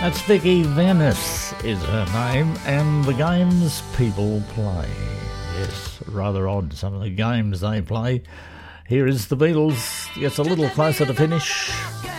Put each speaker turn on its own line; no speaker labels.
That's Vicky Venice is her name, and the games people play. Yes, rather odd, some of the games they play. Here is the Beatles. Gets a little closer to finish.